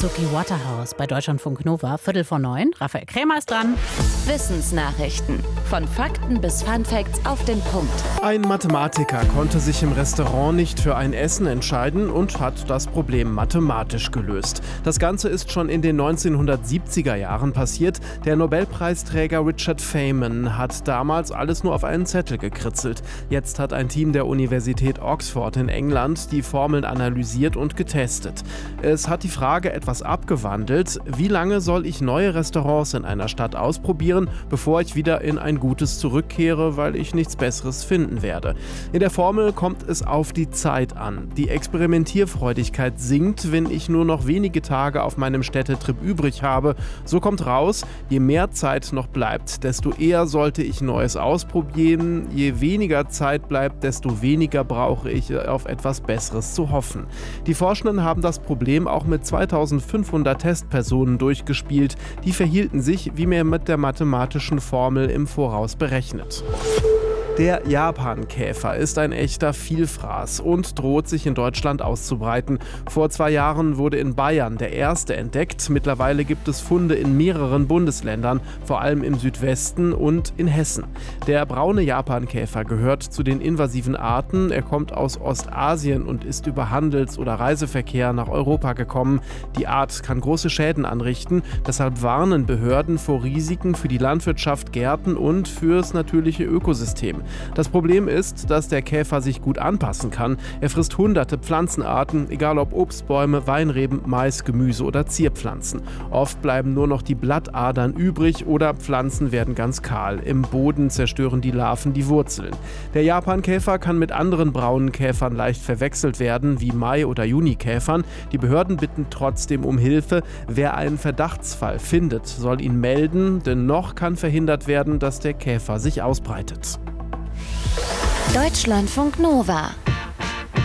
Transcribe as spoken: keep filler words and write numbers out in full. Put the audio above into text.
Suzuki Waterhouse bei Deutschlandfunk Nova, Viertel vor neun. Raphael Krämer ist dran. Wissensnachrichten. Von Fakten bis Funfacts auf den Punkt. Ein Mathematiker konnte sich im Restaurant nicht für ein Essen entscheiden und hat das Problem mathematisch gelöst. Das Ganze ist schon in den neunzehnhundertsiebziger Jahren passiert. Der Nobelpreisträger Richard Feynman hat damals alles nur auf einen Zettel gekritzelt. Jetzt hat ein Team der Universität Oxford in England die Formeln analysiert und getestet. Es hat die Frage etwas abgewandelt: Wie lange soll ich neue Restaurants in einer Stadt ausprobieren, bevor ich wieder in ein gutes zurückkehre, weil ich nichts Besseres finden werde? In der Formel kommt es auf die Zeit an. Die Experimentierfreudigkeit sinkt, wenn ich nur noch wenige Tage auf meinem Städtetrip übrig habe. So kommt raus, je mehr Zeit noch bleibt, desto eher sollte ich Neues ausprobieren. Je weniger Zeit bleibt, desto weniger brauche ich auf etwas Besseres zu hoffen. Die Forschenden haben das Problem auch mit zweitausendfünfhundert Testpersonen durchgespielt. Die verhielten sich, wie mir mit der mathematischen Formel im Voraus berechnet. Der Japankäfer ist ein echter Vielfraß und droht sich in Deutschland auszubreiten. Vor zwei Jahren wurde in Bayern der erste entdeckt. Mittlerweile gibt es Funde in mehreren Bundesländern, vor allem im Südwesten und in Hessen. Der braune Japankäfer gehört zu den invasiven Arten. Er kommt aus Ostasien und ist über Handels- oder Reiseverkehr nach Europa gekommen. Die Art kann große Schäden anrichten. Deshalb warnen Behörden vor Risiken für die Landwirtschaft, Gärten und fürs natürliche Ökosystem. Das Problem ist, dass der Käfer sich gut anpassen kann. Er frisst hunderte Pflanzenarten, egal ob Obstbäume, Weinreben, Mais, Gemüse oder Zierpflanzen. Oft bleiben nur noch die Blattadern übrig oder Pflanzen werden ganz kahl. Im Boden zerstören die Larven die Wurzeln. Der Japankäfer kann mit anderen braunen Käfern leicht verwechselt werden, wie Mai- oder Junikäfern. Die Behörden bitten trotzdem um Hilfe. Wer einen Verdachtsfall findet, soll ihn melden, denn noch kann verhindert werden, dass der Käfer sich ausbreitet. Deutschlandfunk Nova.